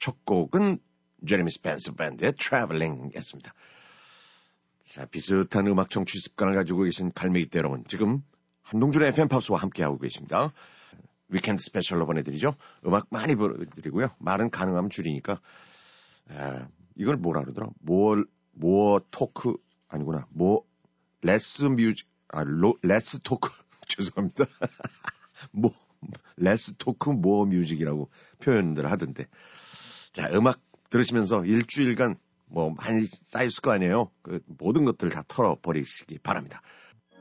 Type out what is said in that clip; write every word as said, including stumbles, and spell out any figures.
첫 곡은 제레미 스펜서 밴드의 Traveling이었습니다. 자, 비슷한 음악 청취 습관을 가지고 계신 갈매기 여러분, 지금 한동준의 에프엠 팝스와 함께하고 계십니다. 위켄드 스페셜로 보내드리죠. 음악 많이 보내드리고요. 말은 가능하면 줄이니까 에, 이걸 뭐라 그러더라? 뭐, 뭐 토크 아니구나. 뭐 레스 뮤직 아 로, 레스 토크 죄송합니다. 뭐 레스 토크 뭐 뮤직이라고 표현들 하던데. 자, 음악 들으시면서 일주일간 뭐 많이 쌓였을 거 아니에요. 그 모든 것들 다 털어버리시기 바랍니다.